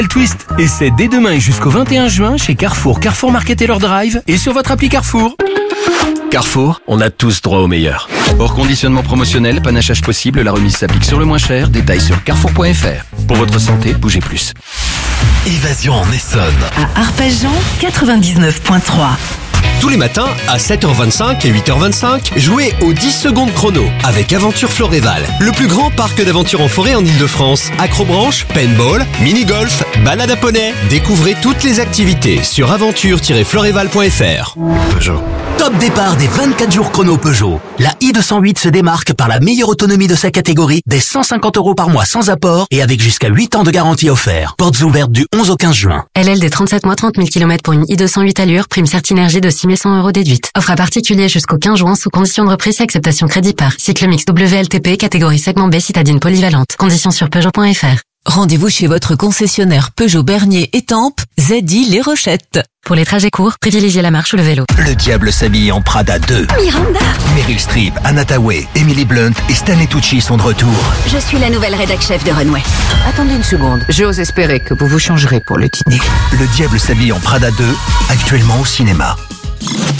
Twist. Et c'est dès demain et jusqu'au 21 juin chez Carrefour, Carrefour Market et leur Drive et sur votre appli Carrefour. Carrefour, on a tous droit au meilleur. Hors conditionnement promotionnel, panachage possible, la remise s'applique sur le moins cher. Détails sur carrefour.fr. Pour votre santé, bougez plus. Évasion en Essonne. À Arpajon, 99.3. Tous les matins, à 7h25 et 8h25, jouez aux 10 secondes chrono avec Aventure Floréval, le plus grand parc d'aventure en forêt en Ile-de-France. Acrobranche, paintball, mini-golf, balade à poney. Découvrez toutes les activités sur aventure-floréval.fr. Peugeot. Top départ des 24 jours chrono Peugeot. La i208 se démarque par la meilleure autonomie de sa catégorie, des 150 € par mois sans apport et avec jusqu'à 8 ans de garantie offert. Portes ouvertes du 11 au 15 juin. LL des 37 mois 30 000 km pour une i208 allure, prime Certinergie de 6 100 € déduite. Offre à particulier jusqu'au 15 juin sous condition de reprise et acceptation crédit par. Cycle mix WLTP, catégorie segment B, citadine polyvalente. Conditions sur Peugeot.fr. Rendez-vous chez votre concessionnaire Peugeot Bernier Étampes, ZI Les Rochettes. Pour les trajets courts, privilégiez la marche ou le vélo. Le diable s'habille en Prada 2. Miranda. Meryl Streep, Anna Thaoué, Emily Blunt et Stanley Tucci sont de retour. Je suis la nouvelle rédac chef de Runway. Attendez une seconde, j'ose espérer que vous vous changerez pour le dîner. Le diable s'habille en Prada 2, actuellement au cinéma.